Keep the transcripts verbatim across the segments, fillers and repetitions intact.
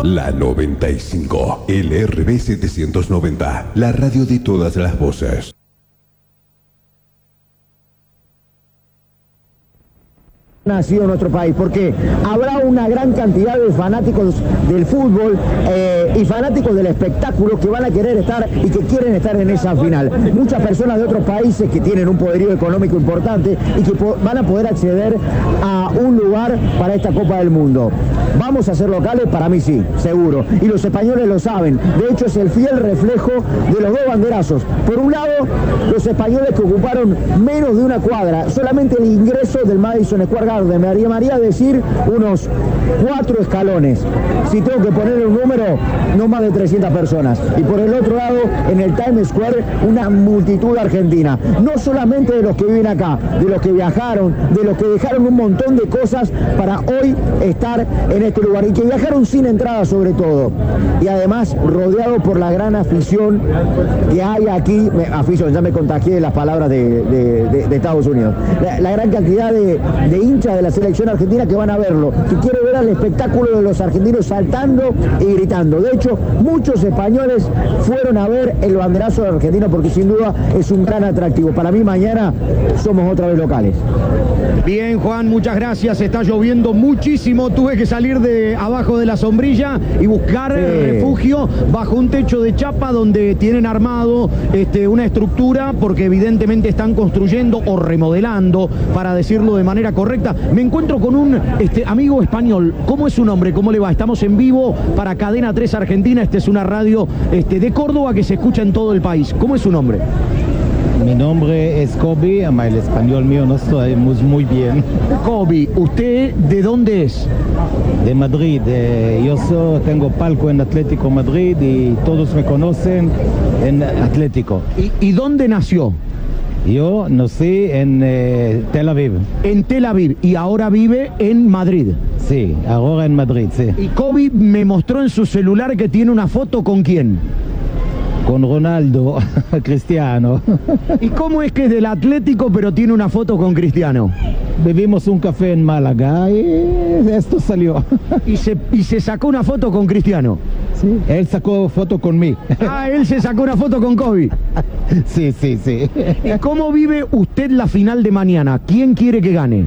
La noventa y cinco, L R B setecientos noventa, la radio de todas las voces. Nacido en nuestro país, porque habrá una gran cantidad de fanáticos del fútbol eh, y fanáticos del espectáculo que van a querer estar y que quieren estar en esa final. Muchas personas de otros países que tienen un poderío económico importante y que van a poder acceder a un lugar para esta Copa del Mundo. ¿Vamos a ser locales? Para mí sí, seguro. Y los españoles lo saben. De hecho, es el fiel reflejo de los dos banderazos. Por un lado, los españoles que ocuparon menos de una cuadra, solamente el ingreso del Madison Square Garden, me haría, me haría decir unos cuatro escalones. Si tengo que poner un número, no más de trescientas personas. Y por el otro lado, en el Times Square, una multitud argentina. No solamente de los que viven acá, de los que viajaron, de los que dejaron un montón de cosas para hoy estar en este lugar. Y que viajaron sin entrada sobre todo. Y además, rodeado por la gran afición que hay aquí. Me, afición, ya me contagié de las palabras de, de, de, de Estados Unidos. La, la gran cantidad de, de hinchas de la selección argentina que van a verlo, que quiere ver al espectáculo de los argentinos saltando y gritando. De hecho, muchos españoles fueron a ver el banderazo argentino porque sin duda es un gran atractivo. Para mí mañana somos otra vez locales. Bien, Juan, muchas gracias. Está lloviendo muchísimo. Tuve que salir de abajo de la sombrilla y buscar sí. refugio bajo un techo de chapa donde tienen armado este, una estructura porque evidentemente están construyendo o remodelando, para decirlo de manera correcta. Me encuentro con un este, amigo español. ¿Cómo es su nombre? ¿Cómo le va? Estamos en vivo para Cadena tres Argentina. Esta es una radio este, de Córdoba que se escucha en todo el país. ¿Cómo es su nombre? Mi nombre es Kobe, ama el español mío no estoy muy bien. Kobe, ¿usted de dónde es? De Madrid. Eh, yo so, tengo palco en Atlético Madrid y todos me conocen en Atlético. ¿Y, y dónde nació? Yo nací en eh, Tel Aviv. En Tel Aviv. ¿Y ahora vive en Madrid? Sí, ahora en Madrid, sí. Y Kobe me mostró en su celular que tiene una foto ¿con quién? Con Ronaldo, Cristiano. ¿Y cómo es que es del Atlético pero tiene una foto con Cristiano? Bebimos un café en Málaga y esto salió. ¿Y se, y se sacó una foto con Cristiano? Sí, él sacó foto con mí. Ah, él se sacó una foto con Kobe. Sí, sí, sí. ¿Y cómo vive usted la final de mañana? ¿Quién quiere que gane?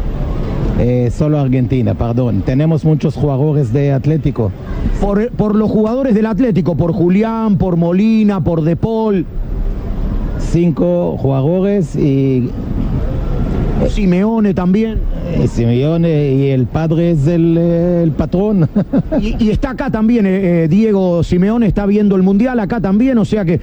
Eh, solo Argentina, perdón. Tenemos muchos jugadores de Atlético. Por, por los jugadores del Atlético, por Julián, por Molina, por De Paul. Cinco jugadores y... Simeone también. Eh, Simeone y el padre es el, eh, el patrón. Y, y está acá también, eh, Diego Simeone está viendo el Mundial acá también, o sea que